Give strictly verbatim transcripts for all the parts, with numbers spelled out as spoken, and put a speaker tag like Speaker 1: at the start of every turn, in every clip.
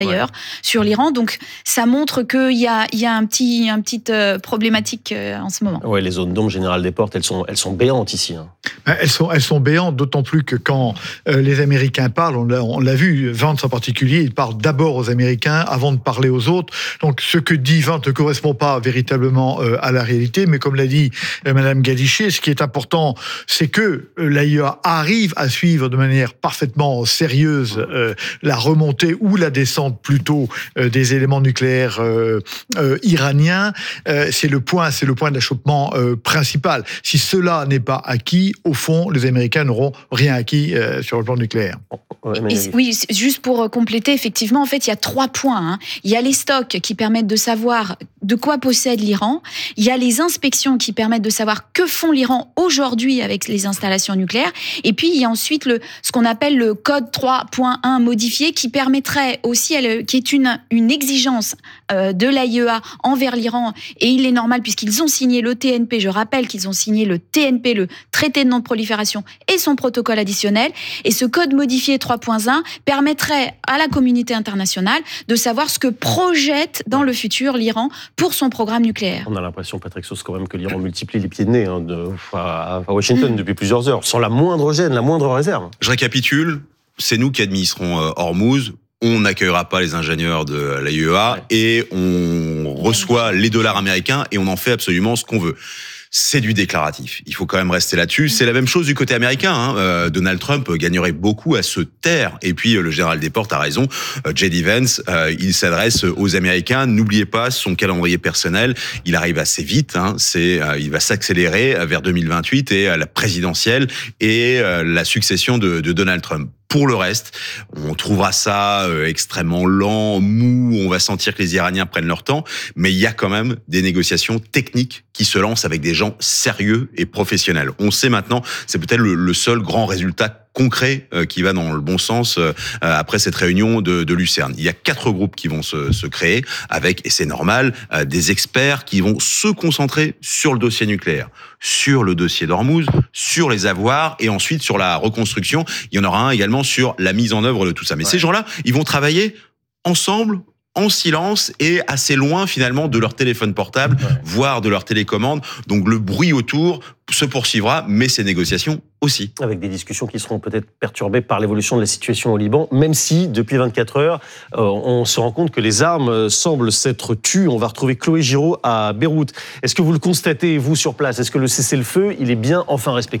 Speaker 1: d'ailleurs, ouais. sur l'Iran. Donc, ça montre qu'il y a, il y a un petit, un petite euh, problématique euh, en ce moment.
Speaker 2: Oui, les zones d'ombre générales des portes, elles sont, elles sont béantes ici. Hein.
Speaker 3: Elles sont, elles sont béantes, d'autant plus que quand euh, les Américains parlent, on l'a, on l'a vu, Vance en particulier, il parle d'abord aux Américains avant de parler aux autres. Donc, ce que dit Vance ne correspond pas véritablement euh, à la réalité, mais comme l'a dit euh, Madame Gadiché, ce qui est important, c'est que euh, l'A I E A arrive à suivre de manière parfaitement sérieuse euh, la remontée ou la descente plutôt euh, des éléments nucléaires euh, euh, iraniens. Euh, c'est le point, c'est le point d'achoppement euh, principal. Si cela n'est pas acquis, au fond, les Américains n'auront rien acquis euh, sur le plan nucléaire.
Speaker 1: Et, oui, juste pour compléter, effectivement, en fait, il y a trois points. Hein. Il y a les stocks qui permettent de savoir de quoi possède l'Iran. Il y a les inspections qui permettent de savoir que font l'Iran aujourd'hui avec les installations nucléaires. Et puis, il y a ensuite le, ce qu'on appelle le code trois point un modifié qui permettrait aussi, qui est une, une exigence euh, de l'A I E A envers l'Iran. Et il est normal puisqu'ils ont signé le T N P. Je rappelle qu'ils ont signé le T N P, le traité de non-prolifération et son protocole additionnel. Et ce code modifié trois point un permettrait à la communauté internationale de savoir ce que projette dans le futur l'Iran pour son programme nucléaire.
Speaker 2: On a l'impression, Patrick Sauce, quand même, que l'Iran multiplie les pieds de nez hein, de, à, à Washington depuis plusieurs heures, sans la moindre gêne, la moindre réserve.
Speaker 4: Je récapitule, c'est nous qui administrons euh, Hormuz. On n'accueillera pas les ingénieurs de l'A I E A ouais. et on reçoit les dollars américains et on en fait absolument ce qu'on veut. C'est du déclaratif. Il faut quand même rester là-dessus. C'est la même chose du côté américain. Hein. Euh, Donald Trump gagnerait beaucoup à se taire. Et puis, le général des portes a raison. Euh, J D Vance, euh, il s'adresse aux Américains. N'oubliez pas son calendrier personnel. Il arrive assez vite. Hein. C'est, euh, il va s'accélérer vers deux mille vingt-huit et euh, la présidentielle et euh, la succession de, de Donald Trump. Pour le reste, on trouvera ça euh, extrêmement lent, mou, on va sentir que les Iraniens prennent leur temps, mais il y a quand même des négociations techniques qui se lancent avec des gens sérieux et professionnels. On sait maintenant, c'est peut-être le, le seul grand résultat concret euh, qui va dans le bon sens euh, après cette réunion de, de Lucerne. Il y a quatre groupes qui vont se, se créer avec, et c'est normal, euh, des experts qui vont se concentrer sur le dossier nucléaire, sur le dossier d'Hormuz, sur les avoirs et ensuite sur la reconstruction. Il y en aura un également sur la mise en œuvre de tout ça. Mais ouais. ces gens-là, ils vont travailler ensemble, en silence et assez loin finalement de leur téléphone portable, ouais. voire de leur télécommande. Donc le bruit autour se poursuivra, mais ces négociations aussi.
Speaker 2: Avec des discussions qui seront peut-être perturbées par l'évolution de la situation au Liban, même si depuis vingt-quatre heures, euh, on se rend compte que les armes semblent s'être tues. On va retrouver Chloé Giraud à Beyrouth. Est-ce que vous le constatez, vous, sur place ? Est-ce que le cessez-le-feu, il est bien enfin respecté ?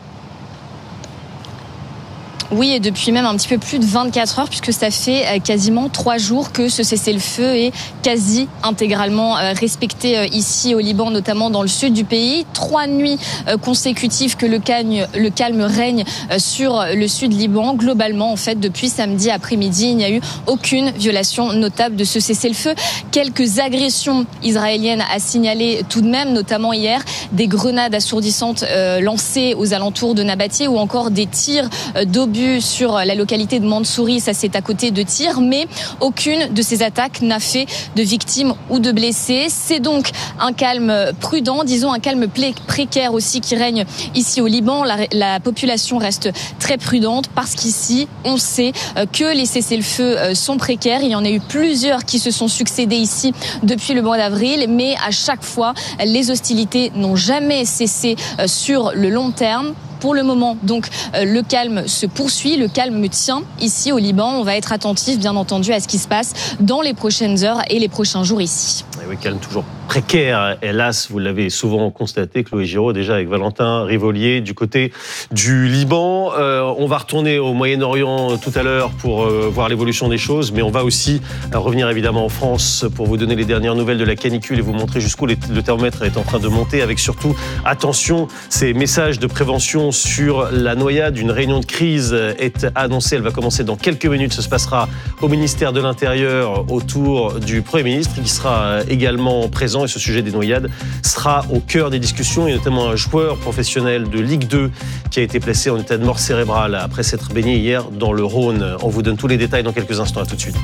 Speaker 5: Oui, et depuis même un petit peu plus de vingt-quatre heures, puisque ça fait quasiment trois jours que ce cessez-le-feu est quasi intégralement respecté ici au Liban, notamment dans le sud du pays. Trois nuits consécutives que le calme, le calme règne sur le sud Liban. Globalement, en fait, depuis samedi après-midi, il n'y a eu aucune violation notable de ce cessez-le-feu. Quelques agressions israéliennes à signaler tout de même, notamment hier, des grenades assourdissantes lancées aux alentours de Nabatieh ou encore des tirs d'obus sur la localité de Mandsouri, ça c'est à côté de Tyr, mais aucune de ces attaques n'a fait de victimes ou de blessés. C'est donc un calme prudent, disons un calme précaire aussi qui règne ici au Liban. La, la population reste très prudente parce qu'ici, on sait que les cessez-le-feu sont précaires. Il y en a eu plusieurs qui se sont succédés ici depuis le mois d'avril, mais à chaque fois, les hostilités n'ont jamais cessé sur le long terme. Pour le moment, donc, euh, le calme se poursuit, le calme tient ici au Liban. On va être attentif, bien entendu, à ce qui se passe dans les prochaines heures et les prochains jours ici.
Speaker 2: Et oui, calme toujours précaire, hélas, vous l'avez souvent constaté, Chloé Giraud, déjà avec Valentin Rivolier du côté du Liban. Euh, on va retourner au Moyen-Orient tout à l'heure pour euh, voir l'évolution des choses, mais on va aussi euh, revenir évidemment en France pour vous donner les dernières nouvelles de la canicule et vous montrer jusqu'où les, le thermomètre est en train de monter, avec surtout, attention, ces messages de prévention sur la noyade. Une réunion de crise est annoncée, elle va commencer dans quelques minutes, ça se passera au ministère de l'Intérieur autour du Premier ministre qui sera également présent. Et ce sujet des noyades sera au cœur des discussions. Il y a notamment un joueur professionnel de Ligue deux qui a été placé en état de mort cérébrale après s'être baigné hier dans le Rhône. On vous donne tous les détails dans quelques instants. À tout de suite.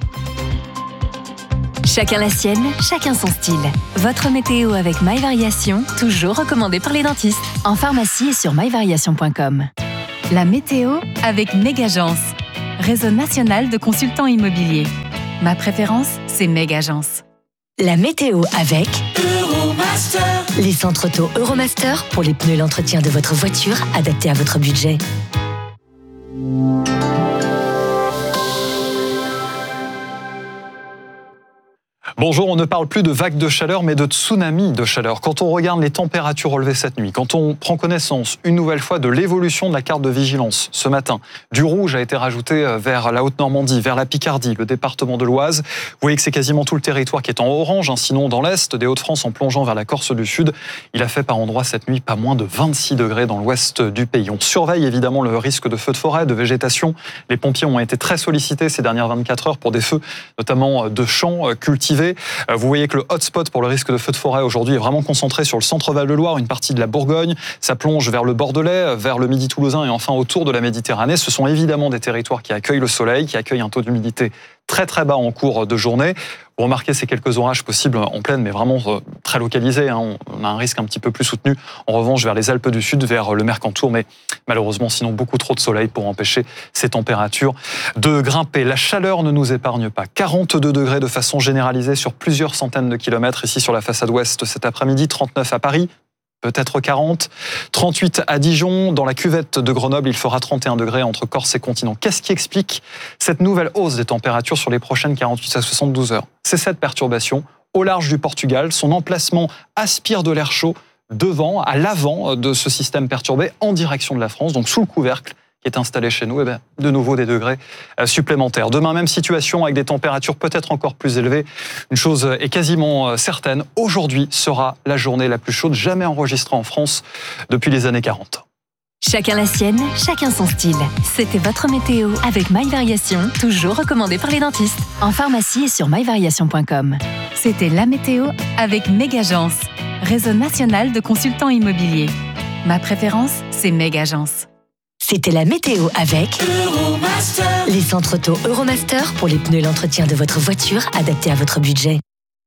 Speaker 6: Chacun la sienne, chacun son style. Votre météo avec My Variation, toujours recommandé par les dentistes. En pharmacie et sur my variation point com. La météo avec Mégagence. réseau national de consultants immobiliers. Ma préférence, c'est Megagence. La météo avec Euromaster. Les centres auto Euromaster pour les pneus et l'entretien de votre voiture adaptés à votre budget.
Speaker 7: Bonjour, on ne parle plus de vagues de chaleur, mais de tsunami de chaleur. Quand on regarde les températures relevées cette nuit, quand on prend connaissance une nouvelle fois de l'évolution de la carte de vigilance ce matin, du rouge a été rajouté vers la Haute-Normandie, vers la Picardie, le département de l'Oise. Vous voyez que c'est quasiment tout le territoire qui est en orange, hein, sinon dans l'est des Hauts-de-France en plongeant vers la Corse du Sud. Il a fait par endroits cette nuit pas moins de vingt-six degrés dans l'ouest du pays. On surveille évidemment le risque de feux de forêt, de végétation. Les pompiers ont été très sollicités ces dernières vingt-quatre heures pour des feux, notamment de champs cultivés. Vous voyez que le hotspot pour le risque de feu de forêt aujourd'hui est vraiment concentré sur le centre-val de Loire, une partie de la Bourgogne. Ça plonge vers le Bordelais, vers le Midi toulousain et enfin autour de la Méditerranée. Ce sont évidemment des territoires qui accueillent le soleil, qui accueillent un taux d'humidité très très bas en cours de journée. Vous remarquez ces quelques orages possibles en pleine, mais vraiment très localisés. Hein. On a un risque un petit peu plus soutenu. En revanche, vers les Alpes du Sud, vers le Mercantour, mais malheureusement, sinon beaucoup trop de soleil pour empêcher ces températures de grimper. La chaleur ne nous épargne pas. quarante-deux degrés de façon généralisée sur plusieurs centaines de kilomètres ici sur la façade ouest cet après-midi, trente-neuf à Paris. Peut-être quarante, trente-huit à Dijon, dans la cuvette de Grenoble, il fera trente et un degrés entre Corse et continent. Qu'est-ce qui explique cette nouvelle hausse des températures sur les prochaines quarante-huit à soixante-douze heures ? C'est cette perturbation au large du Portugal. Son emplacement aspire de l'air chaud devant, à l'avant de ce système perturbé, en direction de la France, donc sous le couvercle qui est installé chez nous, et bien, de nouveau des degrés supplémentaires. Demain, même situation avec des températures peut-être encore plus élevées. Une chose est quasiment certaine, aujourd'hui sera la journée la plus chaude jamais enregistrée en France depuis les années quarante.
Speaker 6: Chacun la sienne, chacun son style. C'était votre météo avec My Variation, toujours recommandé par les dentistes. En pharmacie et sur my variation point com. C'était la météo avec Megagence, réseau national de consultants immobiliers. Ma préférence, c'est Megagence. C'était la météo avec Euromaster. Les centres auto Euromaster pour les pneus et l'entretien de votre voiture adaptés à votre budget.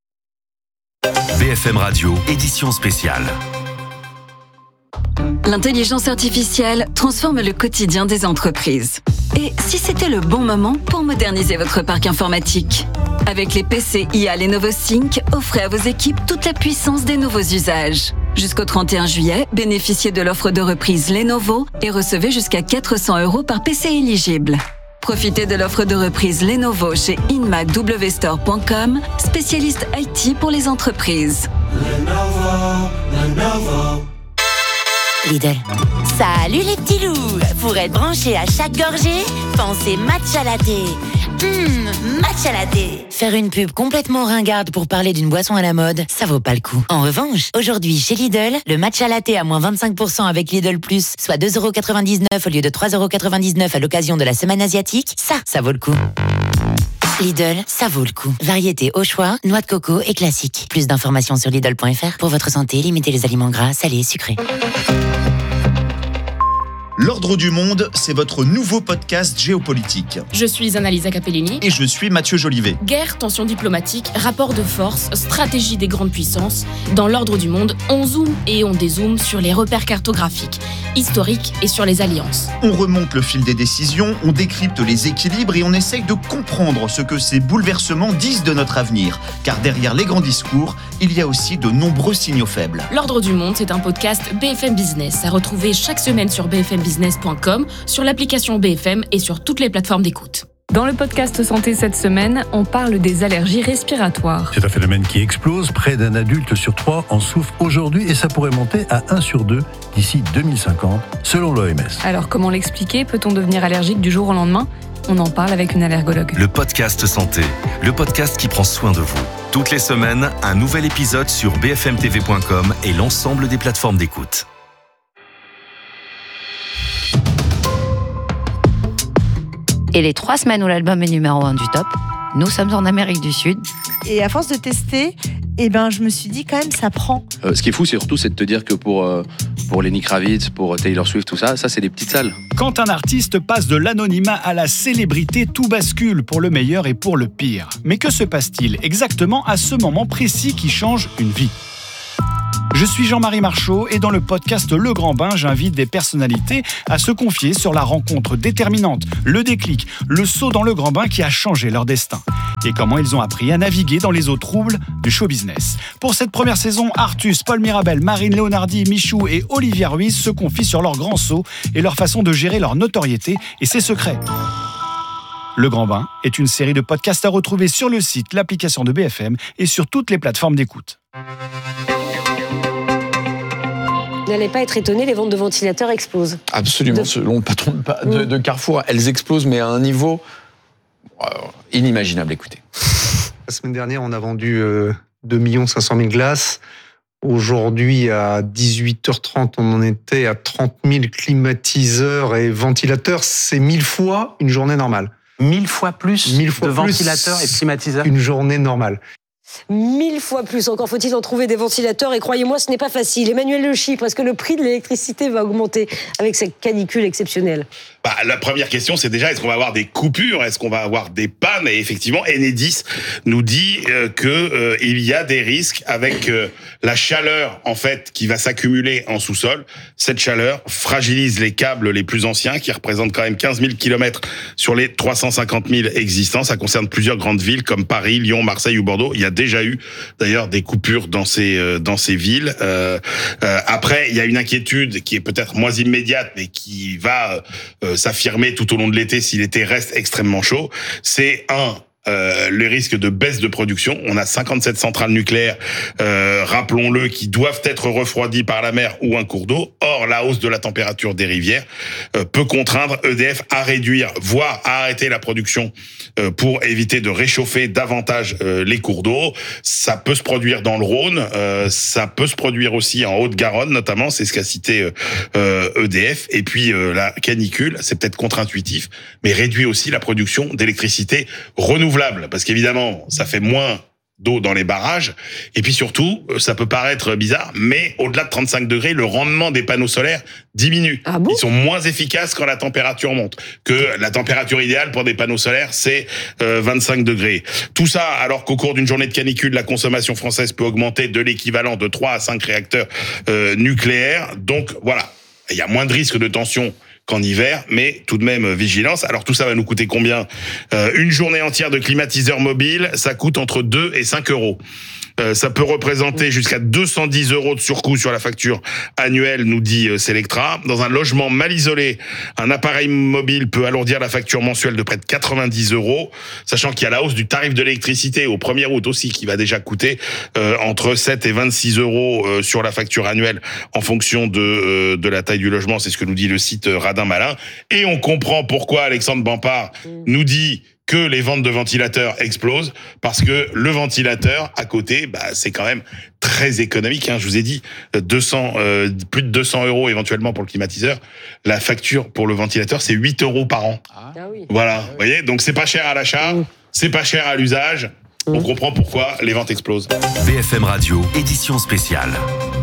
Speaker 8: B F M Radio, édition spéciale.
Speaker 9: L'intelligence artificielle transforme le quotidien des entreprises. Et si c'était le bon moment pour moderniser votre parc informatique ? Avec les P C I A Lenovo Sync, offrez à vos équipes toute la puissance des nouveaux usages. Jusqu'au trente et un juillet, bénéficiez de l'offre de reprise Lenovo et recevez jusqu'à quatre cents euros par P C éligible. Profitez de l'offre de reprise Lenovo chez inmac w store point com, spécialiste I T pour les entreprises.
Speaker 10: Lenovo, Lenovo.
Speaker 11: Lidl. Salut les petits loups. Pour être branché à chaque gorgée, pensez matcha latte. Hum, matcha latte. Faire une pub complètement ringarde pour parler d'une boisson à la mode, ça vaut pas le coup. En revanche, aujourd'hui chez Lidl, le matcha latte à moins vingt-cinq pour cent avec Lidl Plus, soit deux euros quatre-vingt-dix-neuf au lieu de trois euros quatre-vingt-dix-neuf à l'occasion de la semaine asiatique, ça, ça vaut le coup. Lidl, ça vaut le coup. Variété au choix, noix de coco et classique. Plus d'informations sur Lidl point F R. Pour votre santé, limitez les aliments gras, salés et sucrés.
Speaker 12: L'Ordre du Monde, c'est votre nouveau podcast géopolitique.
Speaker 13: Je suis Annalisa Capellini.
Speaker 12: Et je suis Mathieu Jolivet.
Speaker 13: Guerre, tensions diplomatiques, rapports de force, stratégie des grandes puissances. Dans l'Ordre du Monde, on zoome et on dézoome sur les repères cartographiques, historiques et sur les alliances.
Speaker 12: On remonte le fil des décisions, on décrypte les équilibres et on essaye de comprendre ce que ces bouleversements disent de notre avenir. Car derrière les grands discours, il y a aussi de nombreux signaux faibles.
Speaker 13: L'Ordre du Monde, c'est un podcast B F M Business à retrouver chaque semaine sur b f m business point com, sur l'application B F M et sur toutes les plateformes d'écoute.
Speaker 14: Dans le podcast Santé cette semaine, on parle des allergies respiratoires.
Speaker 15: C'est un phénomène qui explose. Près d'un adulte sur trois en souffre aujourd'hui et ça pourrait monter à un sur deux d'ici deux mille cinquante, selon l'O M S.
Speaker 14: Alors comment l'expliquer ? Peut-on devenir allergique du jour au lendemain ? On en parle avec une allergologue.
Speaker 8: Le podcast Santé, le podcast qui prend soin de vous. Toutes les semaines, un nouvel épisode sur b f m t v point com et l'ensemble des plateformes d'écoute.
Speaker 16: Et les trois semaines où l'album est numéro un du top, nous sommes en Amérique du Sud.
Speaker 17: Et à force de tester, eh ben, je me suis dit quand même ça prend.
Speaker 18: Euh, ce qui est fou, c'est surtout c'est de te dire que pour, euh, pour Lenny Kravitz, pour Taylor Swift, tout ça, ça c'est des petites salles.
Speaker 19: Quand un artiste passe de l'anonymat à la célébrité, tout bascule pour le meilleur et pour le pire. Mais que se passe-t-il exactement à ce moment précis qui change une vie ? Je suis Jean-Marie Marchot et dans le podcast Le Grand Bain, j'invite des personnalités à se confier sur la rencontre déterminante, le déclic, le saut dans le grand bain qui a changé leur destin et comment ils ont appris à naviguer dans les eaux troubles du show business. Pour cette première saison, Artus, Paul Mirabel, Marine Léonardi, Michou et Olivia Ruiz se confient sur leur grand saut et leur façon de gérer leur notoriété et ses secrets. Le Grand Bain est une série de podcasts à retrouver sur le site, l'application de B F M et sur toutes les plateformes d'écoute.
Speaker 20: Vous n'allez pas être étonné, les ventes de ventilateurs explosent.
Speaker 21: Absolument, de... selon le patron de, de, de Carrefour, elles explosent, mais à un niveau euh, inimaginable, écoutez.
Speaker 22: La semaine dernière, on a vendu euh, deux millions cinq cent mille glaces. Aujourd'hui, à dix-huit heures trente, on en était à trente mille climatiseurs et ventilateurs. C'est mille fois une journée normale.
Speaker 23: Mille fois plus
Speaker 22: mille fois
Speaker 23: de
Speaker 22: plus
Speaker 23: ventilateurs et climatiseurs.
Speaker 22: Une journée normale.
Speaker 20: Mille fois plus. Encore faut-il en trouver des ventilateurs. Et croyez-moi, ce n'est pas facile. Emmanuel Le Chypre, est-ce que le prix de l'électricité va augmenter avec cette canicule exceptionnelle ?
Speaker 24: Bah, la première question, c'est déjà, est-ce qu'on va avoir des coupures ? Est-ce qu'on va avoir des pannes ? Et effectivement, Enedis nous dit euh, que euh, il y a des risques avec euh, la chaleur, en fait, qui va s'accumuler en sous-sol. Cette chaleur fragilise les câbles les plus anciens, qui représentent quand même quinze mille kilomètres sur les trois cent cinquante mille existants. Ça concerne plusieurs grandes villes comme Paris, Lyon, Marseille ou Bordeaux. Il y a déjà eu, d'ailleurs, des coupures dans ces euh, dans ces villes. Euh, euh, après, il y a une inquiétude qui est peut-être moins immédiate, mais qui va euh, s'affirmer tout au long de l'été si l'été reste extrêmement chaud. C'est un Euh, le risque de baisse de production. On a cinquante-sept centrales nucléaires, euh, rappelons-le, qui doivent être refroidies par la mer ou un cours d'eau. Or, la hausse de la température des rivières euh, peut contraindre E D F à réduire, voire à arrêter la production euh, pour éviter de réchauffer davantage euh, les cours d'eau. Ça peut se produire dans le Rhône, euh, ça peut se produire aussi en Haute-Garonne, notamment, c'est ce qu'a cité euh, E D F. Et puis, euh, la canicule, c'est peut-être contre-intuitif, mais réduit aussi la production d'électricité renouvelable. Parce qu'évidemment, ça fait moins d'eau dans les barrages. Et puis surtout, ça peut paraître bizarre, mais au-delà de trente-cinq degrés, le rendement des panneaux solaires diminue.
Speaker 20: Ah bon ?
Speaker 24: Ils sont moins efficaces quand la température monte. Que la température idéale pour des panneaux solaires, c'est euh, vingt-cinq degrés. Tout ça, alors qu'au cours d'une journée de canicule, la consommation française peut augmenter de l'équivalent de trois à cinq réacteurs euh, nucléaires. Donc voilà, il y a moins de risques de tension qu'en hiver, mais tout de même vigilance. Alors tout ça va nous coûter combien ? euh, Une journée entière de climatiseur mobile, ça coûte entre deux et cinq euros. Euh, ça peut représenter jusqu'à deux cent dix euros de surcoût sur la facture annuelle, nous dit euh, Selectra. Dans un logement mal isolé, un appareil mobile peut alourdir la facture mensuelle de près de quatre-vingt-dix euros, sachant qu'il y a la hausse du tarif de l'électricité au premier août aussi, qui va déjà coûter euh, entre sept et vingt-six euros euh, sur la facture annuelle en fonction de, euh, de la taille du logement. C'est ce que nous dit le site euh, Radin Malin. Et on comprend pourquoi Alexandre Bampard nous dit que les ventes de ventilateurs explosent, parce que le ventilateur, à côté, bah, c'est quand même très économique. Hein. Je vous ai dit, deux cents, euh, plus de deux cents euros éventuellement pour le climatiseur. La facture pour le ventilateur, c'est huit euros par an.
Speaker 20: Ah oui.
Speaker 24: Voilà, vous voyez, donc c'est pas cher à l'achat, mmh. c'est pas cher à l'usage. Mmh. On comprend pourquoi les ventes explosent.
Speaker 8: B F M Radio, édition spéciale.